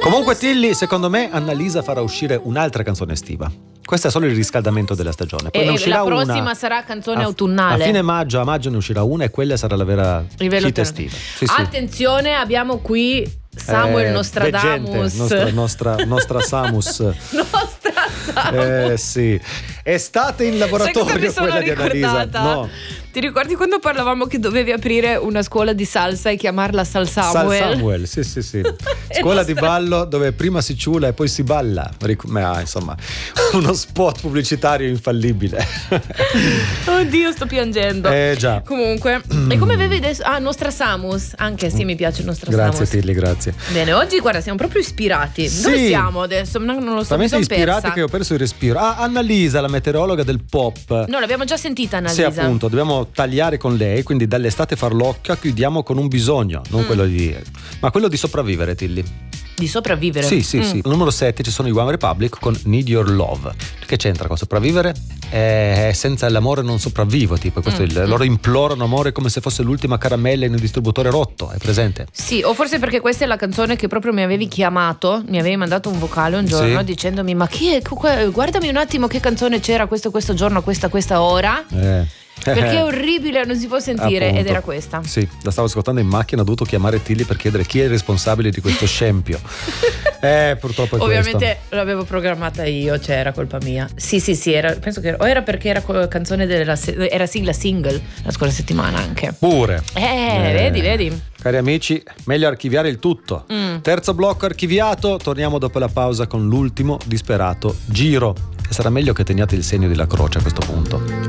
Comunque Tilly, secondo me Annalisa farà uscire un'altra canzone estiva. Questo è solo il riscaldamento della stagione. Poi ne uscirà la prossima una sarà canzone autunnale. A fine maggio, a maggio ne uscirà una e quella sarà la vera hit estiva. Sì, attenzione, abbiamo qui Samuel Nostradamus. Nostra Samus. Sì. Estate in laboratorio, quella di Annalisa. No. Ti ricordi quando parlavamo che dovevi aprire una scuola di salsa e chiamarla Sal Samuel? Sì. Scuola di ballo dove prima si ciula e poi si balla. Insomma, uno spot pubblicitario infallibile. Oddio, sto piangendo. Già. Comunque, e come avevi adesso? Nostradamus. Anche sì, mi piace Nostradamus. Grazie Tilly, grazie. Bene, oggi guarda, siamo proprio ispirati. Sì. Dove siamo adesso? Non lo so, mi sono ispirati persa. che ho perso il respiro. Annalisa, la meteorologa del pop. No, l'abbiamo già sentita Annalisa. Sì, appunto, dobbiamo tagliare con lei, quindi dall'estate farlocca chiudiamo con un bisogno, non quello ma quello di sopravvivere, Tilly. Di sopravvivere? Sì. Al numero 7 ci sono i One Republic con Need Your Love. Che c'entra con sopravvivere? Senza l'amore non sopravvivo, tipo questo loro implorano amore come se fosse l'ultima caramella in un distributore rotto, è presente? Sì, o forse perché questa è la canzone che proprio mi avevi chiamato, mi avevi mandato un vocale un giorno dicendomi ma chi è? Guardami un attimo che canzone c'era questo giorno a questa ora. Perché è orribile, non si può sentire. Appunto. Ed era questa. Sì, la stavo ascoltando in macchina, ho dovuto chiamare Tilly per chiedere chi è il responsabile di questo scempio. Purtroppo è ovviamente questo. l'avevo programmata io, cioè era colpa mia. Sì, penso che era perché era canzone era sigla single la scorsa settimana anche. Pure. Vedi. Cari amici, meglio archiviare il tutto. Terzo blocco archiviato, torniamo dopo la pausa con l'ultimo disperato giro. E sarà meglio che teniate il segno della croce a questo punto.